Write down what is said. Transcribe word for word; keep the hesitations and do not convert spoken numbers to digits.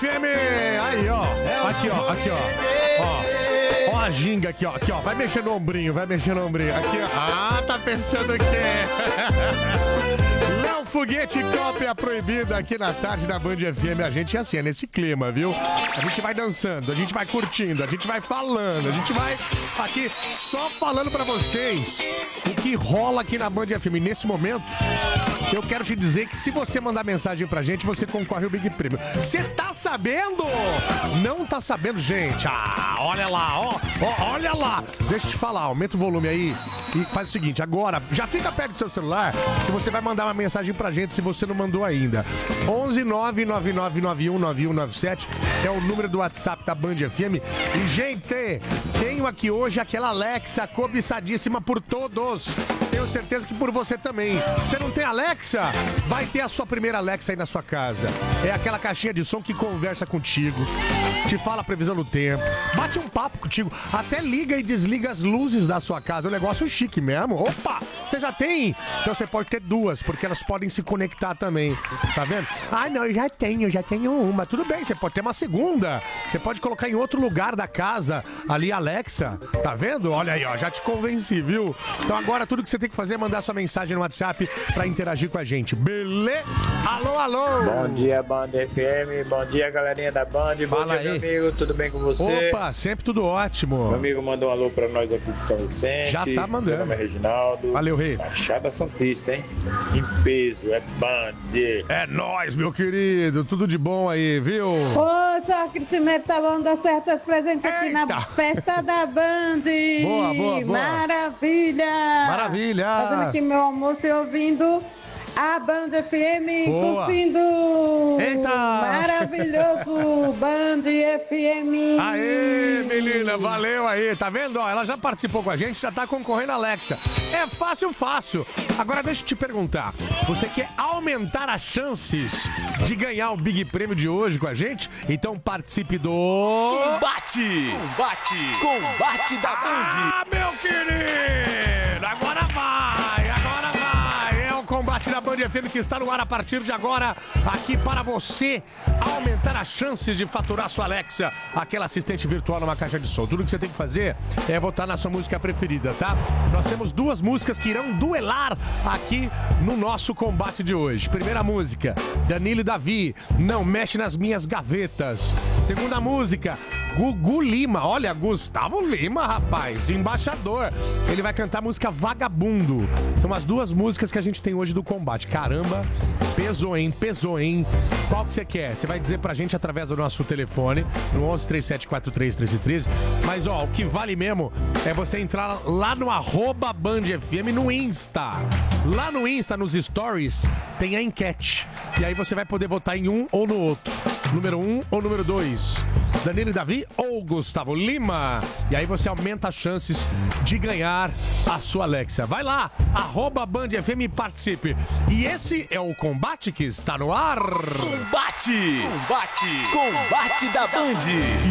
F M. Aí, ó. Aqui, ó. Aqui, ó. Ó. Ó a ginga aqui, ó. Aqui, ó. Vai mexer no ombrinho, vai mexer no ombrinho. Aqui, ó. Ah, tá pensando que Léo Foguete, cópia proibida aqui na tarde da Band F M. A gente é assim, é nesse clima, viu? A gente vai dançando, a gente vai curtindo, a gente vai falando, a gente vai aqui só falando pra vocês o que rola aqui na Band F M. Nesse momento, eu quero te dizer que se você mandar mensagem pra gente, você concorre ao Big Prêmio. Você tá sabendo? Não tá sabendo, gente? Ah, olha lá, ó, ó, olha lá. Deixa eu te falar, aumenta o volume aí e faz o seguinte, agora, já fica perto do seu celular que você vai mandar uma mensagem pra gente se você não mandou ainda. onze nove nove nove nove um nove um nove sete é o número do WhatsApp da Band F M. E, gente, tenho aqui hoje aquela Alexa cobiçadíssima por todos. Tenho certeza que por você também. Você não tem Alexa? Vai ter a sua primeira Alexa aí na sua casa. É aquela caixinha de som que conversa contigo, te fala a previsão do tempo, bate um papo contigo, até liga e desliga as luzes da sua casa. É um negócio chique mesmo. Opa! Você já tem? Então você pode ter duas, porque elas podem se conectar também. Tá vendo? Ah, não, eu já tenho, eu já tenho uma. Tudo bem, você pode ter uma segunda. Você pode colocar em outro lugar da casa, ali, Alexa. Tá vendo? Olha aí, ó, já te convenci, viu? Então agora tudo que você tem que fazer é mandar sua mensagem no WhatsApp pra interagir com a gente. Beleza? Alô, alô! Bom dia, Band F M. Bom dia, galerinha da Band. Bom Fala dia, aí. meu amigo. Tudo bem com você? Opa, sempre tudo ótimo. Meu amigo mandou um alô pra nós aqui de São Vicente. Já tá mandando. Meu nome é Reginaldo. Valeu, Rei. Baixada Santista, hein? Em peso, é Band. É nóis, meu querido. Tudo de bom aí, viu? Ô, só crescimento tá bom, dá certas presentes aqui Eita. na festa da Band. Boa, boa, boa. Maravilha. Maravilha. Fazendo aqui meu almoço e ouvindo a Band F M, Boa. curtindo. Eita. Maravilhoso, Band F M. Aê, menina, valeu aí. Tá vendo? Ó, ela já participou com a gente, já tá concorrendo a Alexa. É fácil, fácil. Agora deixa eu te perguntar. Você quer aumentar as chances de ganhar o Big Prêmio de hoje com a gente? Então participe do... Combate! Combate! Combate da Band! Ah, meu querido! Agora vai! Agora vai! É o combate da Band F M que está no ar a partir de agora, aqui para você aumentar as chances de faturar sua Alexa, aquela assistente virtual numa caixa de som. Tudo que você tem que fazer é votar na sua música preferida, tá? Nós temos duas músicas que irão duelar aqui no nosso combate de hoje. Primeira música, Danilo e Davi, Não Mexe Nas Minhas Gavetas. Segunda música, Gugu Lima, olha, Gustavo Lima, rapaz, embaixador. Ele vai cantar a música Vagabundo. São as duas músicas que a gente tem hoje do combate. Caramba, pesou, hein? Pesou, hein? Qual que você quer? Você vai dizer pra gente através do nosso telefone, no onze, três sete quatro três, treze treze. Mas, ó, o que vale mesmo é você entrar lá no arroba Band F M no Insta. Lá no Insta, nos stories, tem a enquete. E aí você vai poder votar em um ou no outro. Número um ou número dois. Danilo e Davi ou Gustavo Lima. E aí você aumenta as chances de ganhar a sua Alexa. Vai lá, arroba Band F M e participe. E esse é o combate que está no ar. Combate! Combate! Combate da Band!